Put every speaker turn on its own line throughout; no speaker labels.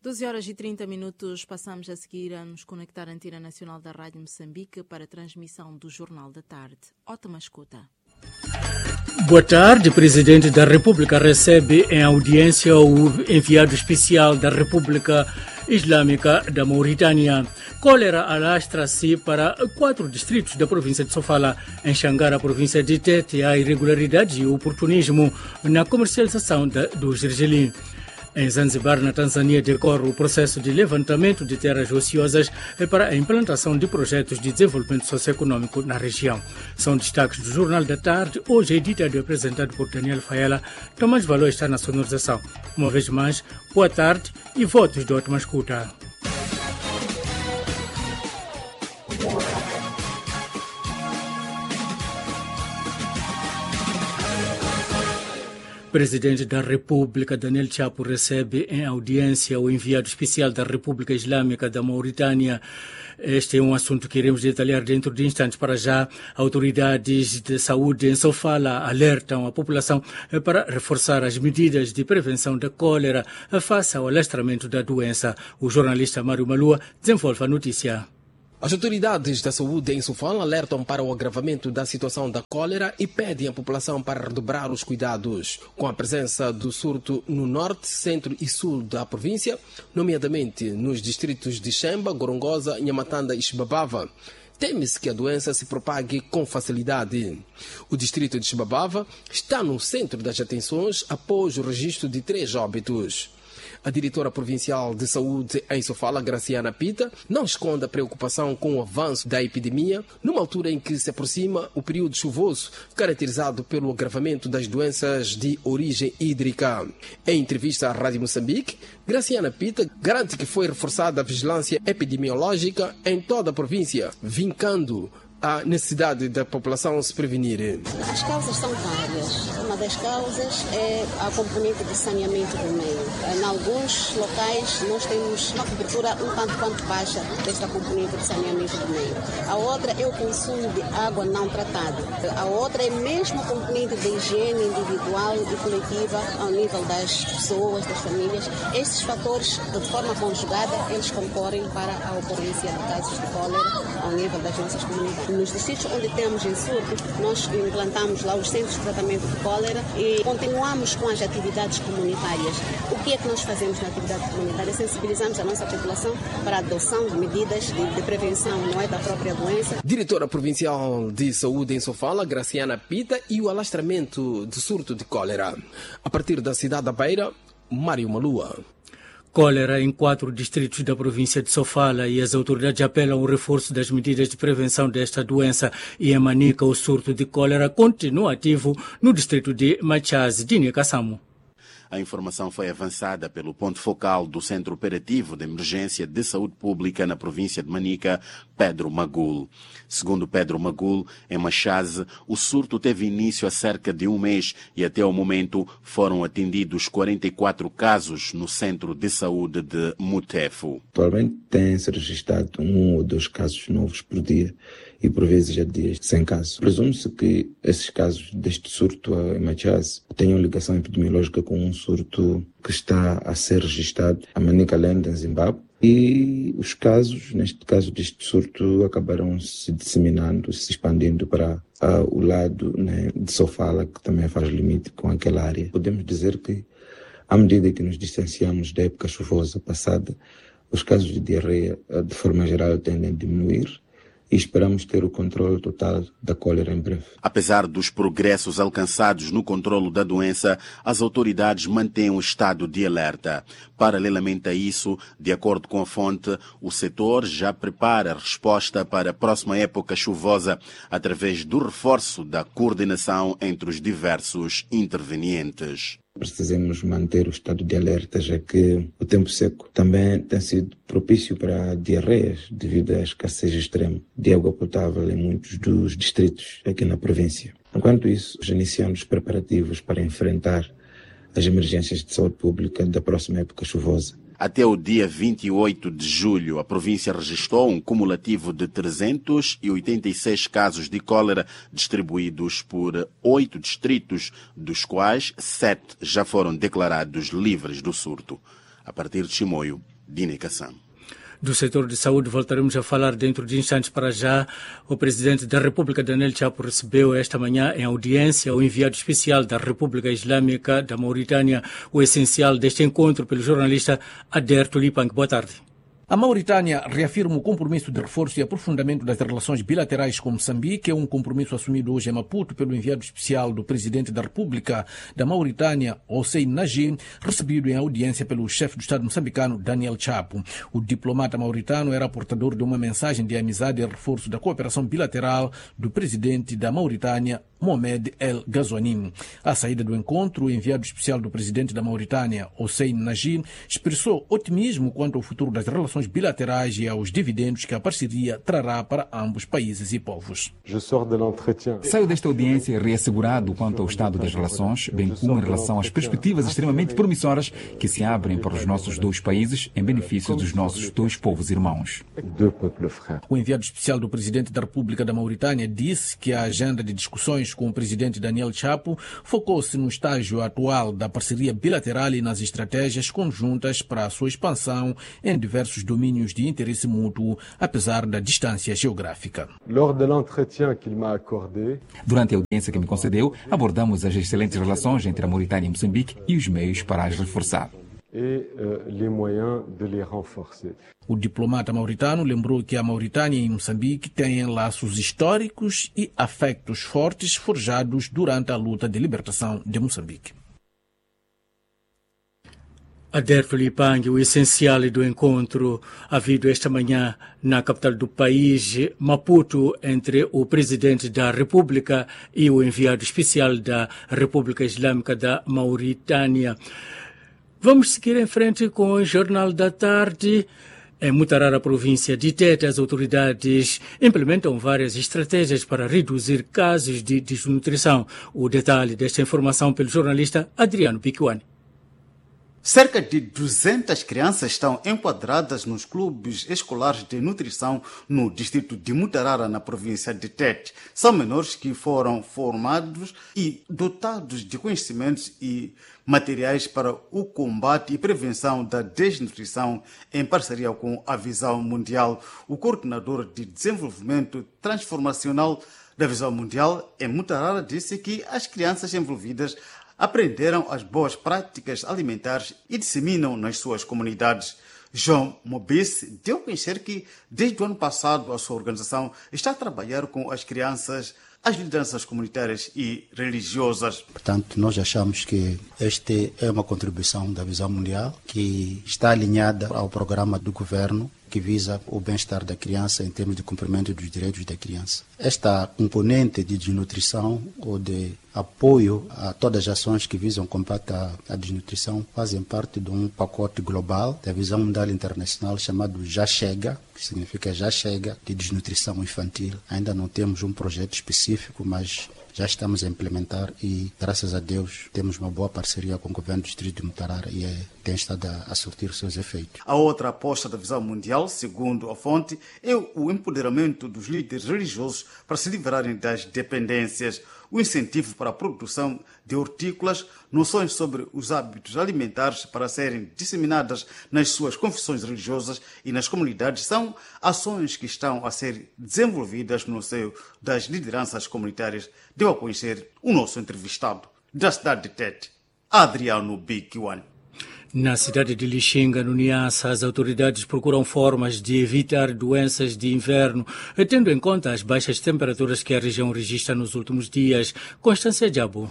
12h30, passamos a seguir a nos conectar à antena nacional da Rádio Moçambique para a transmissão do Jornal da Tarde. Ótima escuta.
Boa tarde. O Presidente da República recebe em audiência o enviado especial da República Islâmica da Mauritânia. Cólera alastra-se para 4 distritos da província de Sofala. Em Xangara, província de Tete, há irregularidades e oportunismo na comercialização do gergelim. Em Zanzibar, na Tanzânia, decorre o processo de levantamento de terras ociosas para a implantação de projetos de desenvolvimento socioeconômico na região. São destaques do Jornal da Tarde, hoje editado e apresentado por Daniel Faela. Tomás Valor está na sonorização. Uma vez mais, boa tarde e votos de ótima escuta. O Presidente da República, Daniel Chapo, recebe em audiência o enviado especial da República Islâmica da Mauritânia. Este é um assunto que iremos detalhar dentro de instantes. Para já, autoridades de saúde em Sofala alertam a população para reforçar as medidas de prevenção da cólera face ao alastramento da doença. O jornalista Mário Malua desenvolve a notícia.
As autoridades da saúde em Sofala alertam para o agravamento da situação da cólera e pedem à população para redobrar os cuidados. Com a presença do surto no norte, centro e sul da província, nomeadamente nos distritos de Xemba, Gorongosa, Nhamatanda e Xibabava, teme-se que a doença se propague com facilidade. O distrito de Xibabava está no centro das atenções após o registro de 3 óbitos. A diretora provincial de saúde em Sofala, Graciana Pita, não esconde a preocupação com o avanço da epidemia, numa altura em que se aproxima o período chuvoso, caracterizado pelo agravamento das doenças de origem hídrica. Em entrevista à Rádio Moçambique, Graciana Pita garante que foi reforçada a vigilância epidemiológica em toda a província, vincando a necessidade da população se prevenir.
As causas são várias. Uma das causas é a componente de saneamento do meio. Em alguns locais nós temos uma cobertura um tanto quanto baixa desta componente de saneamento do meio. A outra é o consumo de água não tratada. A outra é mesmo a componente de higiene individual e coletiva ao nível das pessoas, das famílias. Estes fatores, de forma conjugada, eles concorrem para a ocorrência de casos de cólera ao nível das nossas comunidades. Nos distritos onde temos em surto, nós implantamos lá os centros de tratamento de cólera e continuamos com as atividades comunitárias. O que é que nós fazemos na atividade comunitária? Sensibilizamos a nossa população para a adoção de medidas de prevenção, não é, da própria doença.
Diretora Provincial de Saúde em Sofala, Graciana Pita, e o alastramento de surto de cólera. A partir da cidade da Beira, Mário Malua.
Cólera em 4 distritos da província de Sofala e as autoridades apelam ao reforço das medidas de prevenção desta doença. E em Manica, o surto de cólera continua ativo no distrito de Machaze, Dinia Kassamo.
A informação foi avançada pelo ponto focal do Centro Operativo de Emergência de Saúde Pública na província de Manica, Pedro Magul. Segundo Pedro Magul, em Machaze, o surto teve início há cerca de um mês e até o momento foram atendidos 44 casos no Centro de Saúde de Mutefo.
Atualmente tem-se registrado 1 ou 2 casos novos por dia e por vezes há dias sem casos. Presume-se que esses casos deste surto em Machaze tenham ligação epidemiológica com um surto que está a ser registrado a Manicaland, em Zimbábue. E os casos, neste caso deste surto, acabaram se disseminando, se expandindo para o lado, né, de Sofala, que também faz limite com aquela área. Podemos dizer que, à medida que nos distanciamos da época chuvosa passada, os casos de diarreia, de forma geral, tendem a diminuir. E esperamos ter o controle total da cólera em breve.
Apesar dos progressos alcançados no controlo da doença, as autoridades mantêm um estado de alerta. Paralelamente a isso, de acordo com a fonte, o setor já prepara a resposta para a próxima época chuvosa através do reforço da coordenação entre os diversos intervenientes.
Precisamos manter o estado de alerta, já que o tempo seco também tem sido propício para diarreias devido à escassez extrema de água potável em muitos dos distritos aqui na província. Enquanto isso, já iniciamos os preparativos para enfrentar as emergências de saúde pública da próxima época chuvosa.
Até o dia 28 de julho, a província registrou um cumulativo de 386 casos de cólera distribuídos por 8 distritos, dos quais 7 já foram declarados livres do surto. A partir de Chimoio, Dine-Kassan.
Do setor de saúde voltaremos a falar dentro de instantes. Para já, o presidente da República, Daniel Chapo, recebeu esta manhã em audiência o enviado especial da República Islâmica da Mauritânia. O essencial deste encontro pelo jornalista Ader Tulipang. Boa tarde.
A Mauritânia reafirma o compromisso de reforço e aprofundamento das relações bilaterais com Moçambique. É um compromisso assumido hoje em Maputo pelo enviado especial do presidente da República da Mauritânia, Hossein Najib, recebido em audiência pelo chefe do Estado moçambicano, Daniel Chapo. O diplomata mauritano era portador de uma mensagem de amizade e reforço da cooperação bilateral do presidente da Mauritânia, Mohamed El Ghazouani. À saída do encontro, o enviado especial do presidente da Mauritânia, Hossein Najib, expressou otimismo quanto ao futuro das relações bilaterais e aos dividendos que a parceria trará para ambos países e povos.
Saio desta audiência reassegurado quanto ao estado das relações, bem como em relação às perspectivas extremamente promissoras que se abrem para os nossos dois países em benefício dos nossos dois povos irmãos.
O enviado especial do presidente da República da Mauritânia disse que a agenda de discussões com o presidente Daniel Chapo focou-se no estágio atual da parceria bilateral e nas estratégias conjuntas para a sua expansão em diversos domínios de interesse mútuo, apesar da distância geográfica.
Durante a audiência que me concedeu, abordamos as excelentes relações entre a Mauritânia e Moçambique e os meios para as reforçar.
O diplomata mauritano lembrou que a Mauritânia e Moçambique têm laços históricos e afetos fortes forjados durante a luta de libertação de Moçambique.
Ader Tulipang, o essencial do encontro havido esta manhã na capital do país, Maputo, entre o presidente da República e o enviado especial da República Islâmica da Mauritânia. Vamos seguir em frente com o Jornal da Tarde. Em Mutarara, província de Tete, as autoridades implementam várias estratégias para reduzir casos de desnutrição. O detalhe desta informação pelo jornalista Adriano Piquani.
Cerca de 200 crianças estão enquadradas nos clubes escolares de nutrição no distrito de Mutarara, na província de Tete. São menores que foram formados e dotados de conhecimentos e materiais para o combate e prevenção da desnutrição em parceria com a Visão Mundial. O coordenador de desenvolvimento transformacional da Visão Mundial em Mutarara disse que as crianças envolvidas aprenderam as boas práticas alimentares e disseminam nas suas comunidades. João Mobisse deu a conhecer que, desde o ano passado, a sua organização está a trabalhar com as crianças, as lideranças comunitárias e religiosas.
Portanto, nós achamos que esta é uma contribuição da Visão Mundial que está alinhada ao programa do governo que visa o bem-estar da criança em termos de cumprimento dos direitos da criança. Esta componente de desnutrição ou de apoio a todas as ações que visam combate à desnutrição fazem parte de um pacote global da Visão Mundial Internacional chamado Já Chega, que significa Já Chega, de desnutrição infantil. Ainda não temos um projeto específico, mas já estamos a implementar e, graças a Deus, temos uma boa parceria com o governo do distrito de Mutarara e tem estado a surtir os seus efeitos.
A outra aposta da Visão Mundial, segundo a fonte, é o empoderamento dos líderes religiosos para se livrarem das dependências, o incentivo para a produção de hortícolas, noções sobre os hábitos alimentares para serem disseminadas nas suas confissões religiosas e nas comunidades são ações que estão a ser desenvolvidas no seio das lideranças comunitárias, deu a conhecer o nosso entrevistado da cidade de Tete, Adriano Biquiwan.
Na cidade de Lixinga, no Niassa, as autoridades procuram formas de evitar doenças de inverno, tendo em conta as baixas temperaturas que a região registra nos últimos dias. Constância Diabo.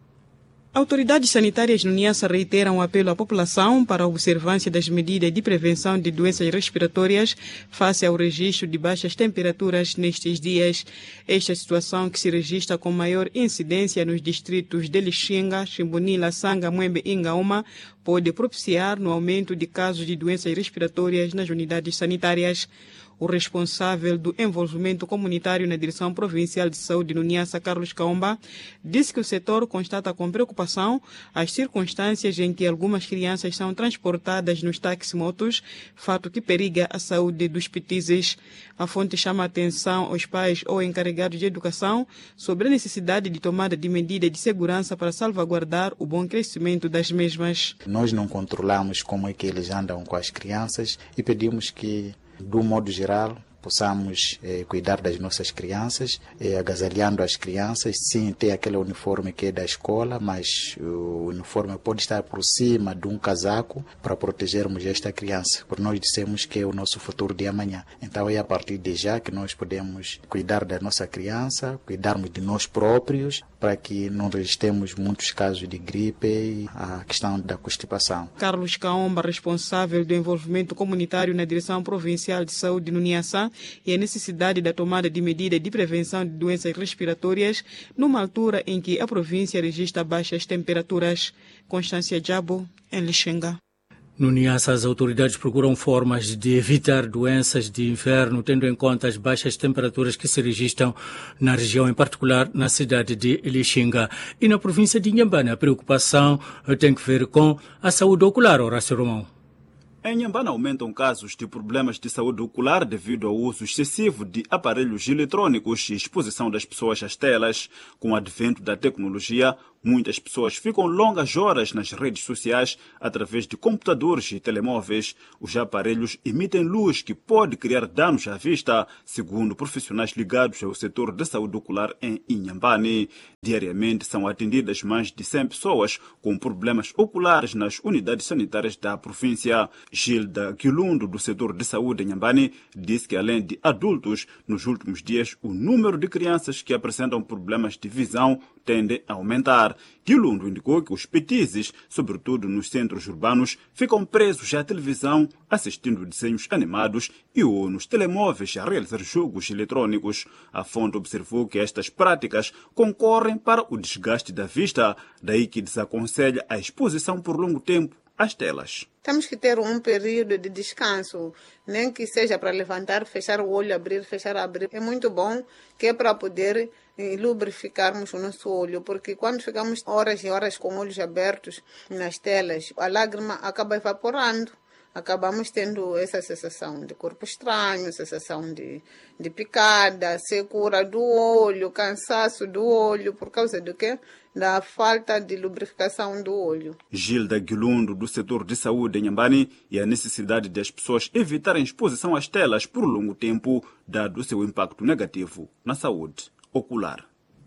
Autoridades sanitárias no Niassa reiteram o apelo à população para a observância das medidas de prevenção de doenças respiratórias face ao registro de baixas temperaturas nestes dias. Esta situação que se registra com maior incidência nos distritos de Lixinga, Chimbunila, Sanga, Mwembe e Ngauma pode propiciar no aumento de casos de doenças respiratórias nas unidades sanitárias. O responsável do envolvimento comunitário na Direção Provincial de Saúde no Niassa, Carlos Kaomba, disse que o setor constata com preocupação as circunstâncias em que algumas crianças são transportadas nos taximotos, fato que periga a saúde dos petizes. A fonte chama a atenção aos pais ou encarregados de educação sobre a necessidade de tomada de medidas de segurança para salvaguardar o bom crescimento das mesmas.
nós não controlamos como é que eles andam com as crianças e pedimos que, do modo geral, possamos cuidar das nossas crianças, agasalhando as crianças, sim, ter aquele uniforme que é da escola, mas o uniforme pode estar por cima de um casaco para protegermos esta criança, porque nós dissemos que é o nosso futuro de amanhã. Então é a partir de já que nós podemos cuidar da nossa criança, cuidarmos de nós próprios, para que não registremos muitos casos de gripe e a questão da constipação.
Carlos Kaomba, responsável do envolvimento comunitário na Direção Provincial de Saúde no Niassa, e a necessidade da tomada de medidas de prevenção de doenças respiratórias numa altura em que a província registra baixas temperaturas. Constância Jabo, em Lixinga.
No Niassa, as autoridades procuram formas de evitar doenças de inverno, tendo em conta as baixas temperaturas que se registram na região, em particular na cidade de Lixinga. E na província de Inhambane, a preocupação tem que ver com a saúde ocular, Horácio Romão.
Em Inhambane aumentam casos de problemas de saúde ocular devido ao uso excessivo de aparelhos eletrônicos e exposição das pessoas às telas. Com o advento da tecnologia, muitas pessoas ficam longas horas nas redes sociais através de computadores e telemóveis. Os aparelhos emitem luz que pode criar danos à vista, segundo profissionais ligados ao setor da saúde ocular em Inhambane. Diariamente são atendidas mais de 100 pessoas com problemas oculares nas unidades sanitárias da província. Gilda Quilundo, do setor de saúde em Inhambane, disse que além de adultos, nos últimos dias o número de crianças que apresentam problemas de visão tende a aumentar. Quilundo indicou que os petizes, sobretudo nos centros urbanos, ficam presos à televisão, assistindo desenhos animados e ou nos telemóveis a realizar jogos eletrônicos. A fonte observou que estas práticas concorrem para o desgaste da vista, daí que desaconselha a exposição por longo tempo às telas.
Temos que ter um período de descanso, nem que seja para levantar, fechar o olho, abrir, fechar, abrir. É muito bom, que é para poder lubrificarmos o nosso olho, porque quando ficamos horas e horas com olhos abertos nas telas, a lágrima acaba evaporando. Acabamos tendo essa sensação de corpo estranho, sensação de picada, secura do olho, cansaço do olho, por causa do quê? Da falta de lubrificação do olho.
Gilda Quilundo, do setor de saúde em Inhambane, e a necessidade das pessoas evitarem exposição às telas por longo tempo, dado o seu impacto negativo na saúde ocular.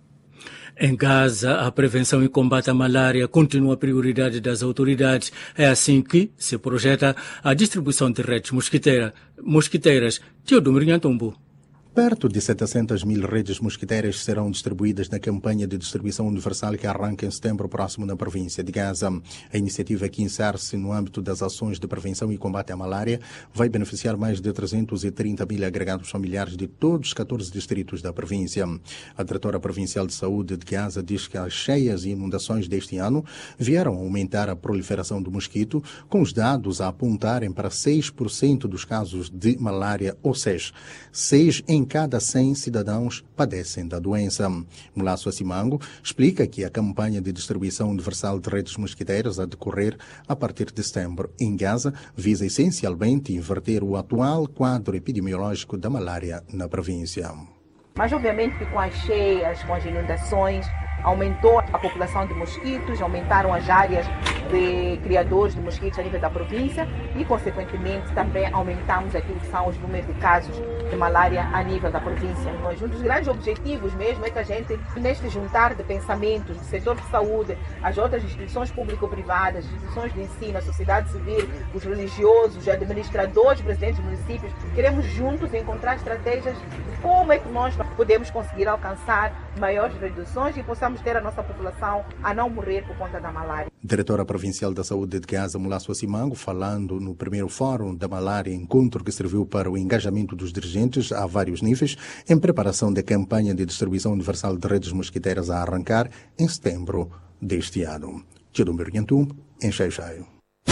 Em Gaza, a prevenção e combate à malária continua a prioridade das autoridades. É assim que se projeta a distribuição de redes mosquiteiras. Teodomiro Nhantumbo.
Perto de 700 mil redes mosquiteiras serão distribuídas na campanha de distribuição universal que arranca em setembro próximo na província de Gaza. A iniciativa, que insere-se no âmbito das ações de prevenção e combate à malária, vai beneficiar mais de 330 mil agregados familiares de todos os 14 distritos da província. A diretora provincial de saúde de Gaza diz que as cheias e inundações deste ano vieram aumentar a proliferação do mosquito, com os dados a apontarem para 6% dos casos de malária, ou seja, 6 em cada 100 cidadãos padecem da doença. Mulasso Assimango explica que a campanha de distribuição universal de redes mosquiteiras a decorrer a partir de setembro em Gaza visa essencialmente inverter o atual quadro epidemiológico da malária na província.
Mas obviamente que com as cheias, com as inundações, aumentou a população de mosquitos, aumentaram as áreas de criadores de mosquitos a nível da província e, consequentemente, também aumentamos aquilo que são os números de casos de malária a nível da província. Mas um dos grandes objetivos mesmo é que a gente, neste juntar de pensamentos do setor de saúde, as outras instituições público-privadas, as instituições de ensino, a sociedade civil, os religiosos, os administradores, presidentes de municípios, queremos juntos encontrar estratégias de como é que nós podemos conseguir alcançar maiores reduções e possamos ter a nossa população a não morrer por conta da malária.
Diretora Provincial da Saúde de Gaza, Mulasso Assimango, falando no primeiro Fórum da Malária, encontro que serviu para o engajamento dos dirigentes a vários níveis, em preparação da campanha de distribuição universal de redes mosquiteiras a arrancar em setembro deste ano. Teodomiro Nhantumbo, em Xai-Xai.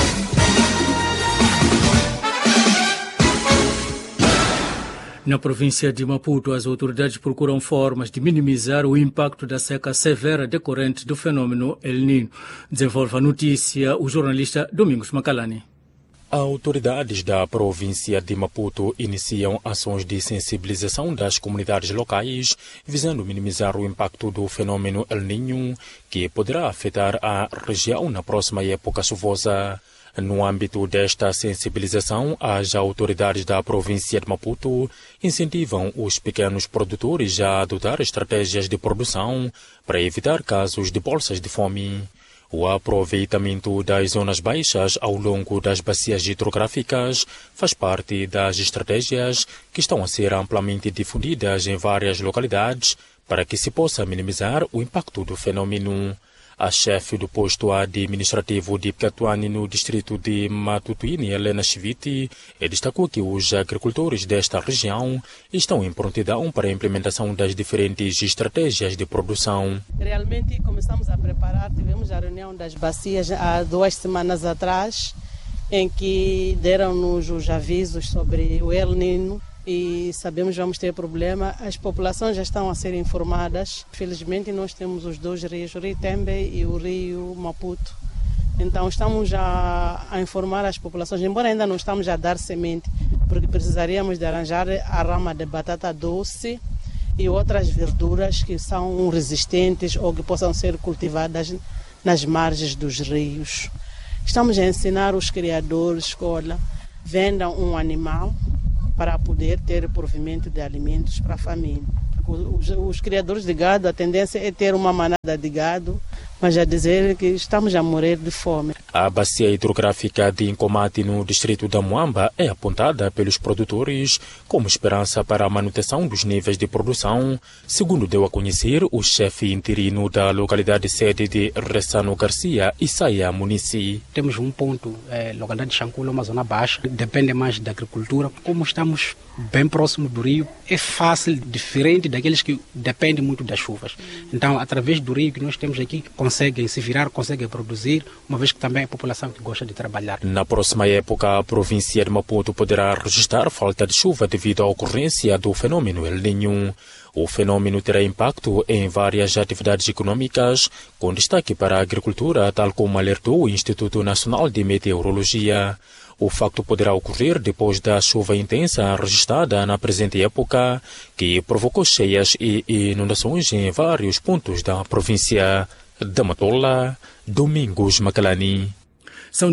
Na província de Maputo, as autoridades procuram formas de minimizar o impacto da seca severa decorrente do fenômeno El Niño. Desenvolve a notícia o jornalista Domingos Macalani.
Autoridades da província de Maputo iniciam ações de sensibilização das comunidades locais, visando minimizar o impacto do fenômeno El Niño, que poderá afetar a região na próxima época chuvosa. No âmbito desta sensibilização, as autoridades da província de Maputo incentivam os pequenos produtores a adotar estratégias de produção para evitar casos de bolsas de fome. O aproveitamento das zonas baixas ao longo das bacias hidrográficas faz parte das estratégias que estão a ser amplamente difundidas em várias localidades para que se possa minimizar o impacto do fenômeno. A chefe do posto administrativo de Catuani, no distrito de Matutuini, Helena Chiviti, destacou que os agricultores desta região estão em prontidão para a implementação das diferentes estratégias de produção.
Realmente começamos a preparar, tivemos a reunião das bacias há 2 semanas atrás, em que deram-nos os avisos sobre o El Niño. E sabemos que vamos ter problema. As populações já estão a ser informadas. Felizmente nós temos os 2 rios, o Rio Tembe e o Rio Maputo. Então estamos a informar as populações, embora ainda não estamos a dar semente, porque precisaríamos de arranjar a rama de batata doce e outras verduras que são resistentes ou que possam ser cultivadas nas margens dos rios. Estamos a ensinar os criadores, vendam um animal para poder ter provimento de alimentos para a família. Os criadores de gado, a tendência é ter uma manada de gado, mas a dizer que estamos a morrer de fome.
A bacia hidrográfica de Incomate, no distrito da Muamba, é apontada pelos produtores como esperança para a manutenção dos níveis de produção, segundo deu a conhecer o chefe interino da localidade sede de Ressano Garcia, Isaia Munici.
Temos um ponto, localidade de Xanculo, uma zona baixa, depende mais da agricultura. Como estamos bem próximo do rio, é fácil, diferente daqueles que dependem muito das chuvas. Então, através do rio que nós temos aqui, conseguem se virar, conseguem produzir, uma vez que também é a população que gosta de trabalhar.
Na próxima época, a província de Maputo poderá registrar falta de chuva devido à ocorrência do fenômeno El Niño. O fenômeno terá impacto em várias atividades econômicas, com destaque para a agricultura, tal como alertou o Instituto Nacional de Meteorologia. O facto poderá ocorrer depois da chuva intensa registrada na presente época, que provocou cheias e inundações em vários pontos da província. Da Matola, Domingos Macalani.
São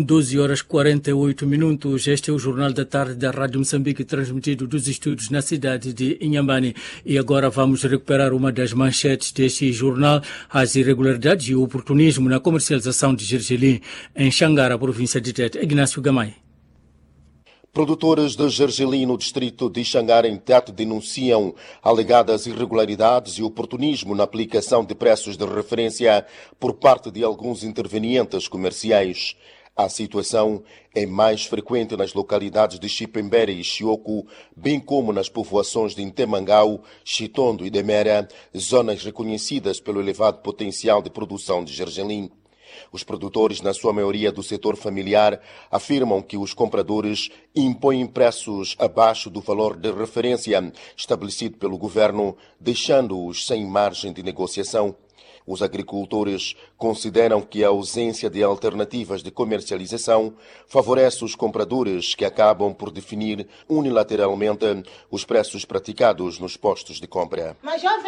12h48. Este é o Jornal da Tarde da Rádio Moçambique, transmitido dos estúdios na cidade de Inhambane. E agora vamos recuperar uma das manchetes deste jornal: as irregularidades e o oportunismo na comercialização de gergelim em Xangara, província de Tete. Ignácio Gamay.
Produtores de gergelim no distrito de Xangara, em Tete, denunciam alegadas irregularidades e oportunismo na aplicação de preços de referência por parte de alguns intervenientes comerciais. A situação é mais frequente nas localidades de Chipembere e Chioco, bem como nas povoações de Intemangau, Chitondo e Demera, zonas reconhecidas pelo elevado potencial de produção de gergelim. Os produtores, na sua maioria do setor familiar, afirmam que os compradores impõem preços abaixo do valor de referência estabelecido pelo governo, deixando-os sem margem de negociação. Os agricultores consideram que a ausência de alternativas de comercialização favorece os compradores, que acabam por definir unilateralmente os preços praticados nos postos de compra.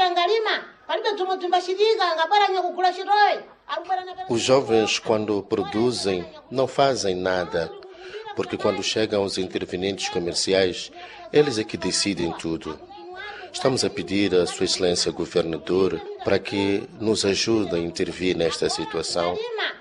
Os jovens, quando produzem, não fazem nada, porque quando chegam os intervenientes comerciais, eles é que decidem tudo. Estamos a pedir à Sua Excelência Governador para que nos ajude a intervir nesta situação.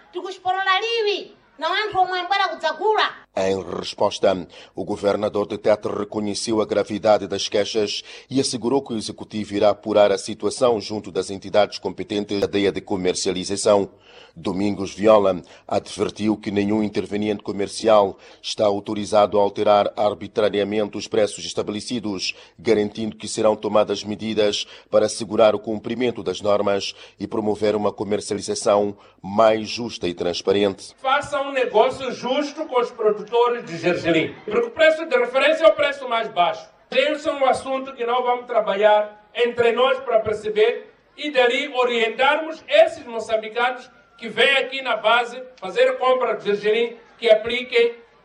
Em resposta, o governador de Tete reconheceu a gravidade das queixas e assegurou que o executivo irá apurar a situação junto das entidades competentes da cadeia de comercialização. Domingos Viola advertiu que nenhum interveniente comercial está autorizado a alterar arbitrariamente os preços estabelecidos, garantindo que serão tomadas medidas para assegurar o cumprimento das normas e promover uma comercialização mais justa e transparente.
Faça um negócio justo com os produtores de gergelim, porque o preço de referência é o preço mais baixo. Esse é um assunto que nós vamos trabalhar entre nós para perceber e dali orientarmos esses moçambicanos que vêm aqui na base fazer compra de gergelim, que apliquem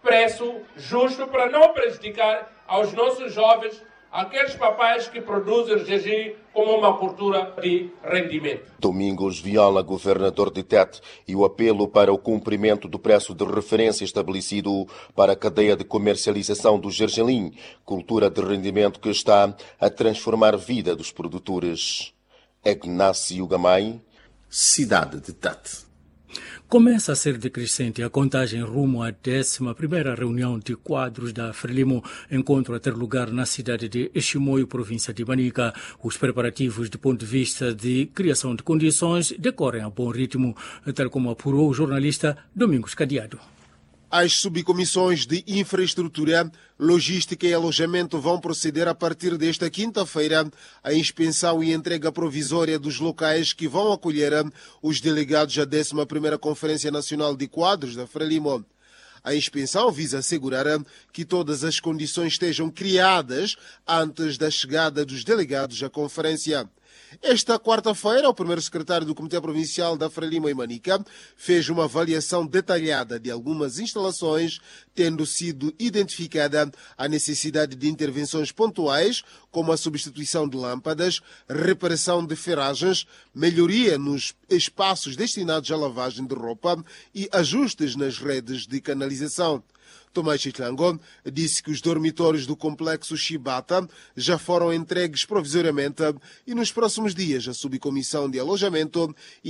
preço justo para não prejudicar aos nossos jovens, aqueles papais que produzem gergelim como uma cultura de rendimento.
Domingos Viola, governador de Tete, e o apelo para o cumprimento do preço de referência estabelecido para a cadeia de comercialização do gergelim, cultura de rendimento que está a transformar a vida dos produtores. Ignácio Gamay, cidade de Tete.
Começa a ser decrescente a contagem rumo à 11ª reunião de quadros da Frelimo, encontro a ter lugar na cidade de Chimoio, província de Manica. Os preparativos do ponto de vista de criação de condições decorrem a bom ritmo, tal como apurou o jornalista Domingos Cadeado.
As subcomissões de infraestrutura, logística e alojamento vão proceder a partir desta quinta-feira à inspeção e entrega provisória dos locais que vão acolher os delegados à 11ª Conferência Nacional de Quadros da Frelimo. A inspeção visa assegurar que todas as condições estejam criadas antes da chegada dos delegados à conferência. Esta quarta-feira, o primeiro secretário do Comitê Provincial da Frelimo e Manica fez uma avaliação detalhada de algumas instalações, tendo sido identificada a necessidade de intervenções pontuais, como a substituição de lâmpadas, reparação de ferragens, melhoria nos espaços destinados à lavagem de roupa e ajustes nas redes de canalização. Tomás Chitlango disse que os dormitórios do complexo Chibata já foram entregues provisoriamente e nos próximos dias a subcomissão de alojamento